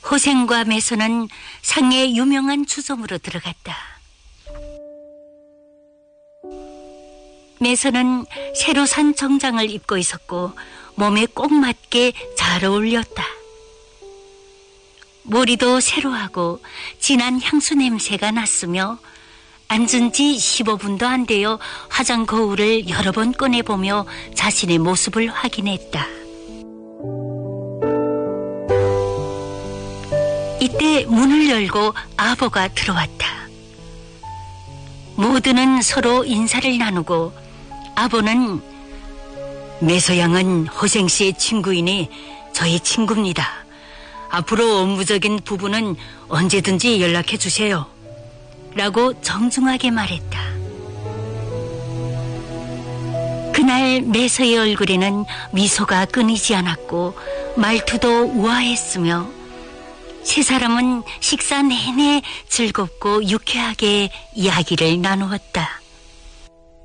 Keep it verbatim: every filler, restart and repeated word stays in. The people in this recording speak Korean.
호생과 매서는 상의 유명한 주점으로 들어갔다. 매서는 새로 산 정장을 입고 있었고 몸에 꼭 맞게 잘 어울렸다. 머리도 새로 하고 진한 향수 냄새가 났으며 앉은 지 십오 분도 안 되어 화장 거울을 여러 번 꺼내보며 자신의 모습을 확인했다. 이때 문을 열고 아버가 들어왔다. 모두는 서로 인사를 나누고 아버는 매서양은 호생씨의 친구이니 저희 친구입니다. 앞으로 업무적인 부분은 언제든지 연락해 주세요. 라고 정중하게 말했다. 그날 매서의 얼굴에는 미소가 끊이지 않았고 말투도 우아했으며 세 사람은 식사 내내 즐겁고 유쾌하게 이야기를 나누었다.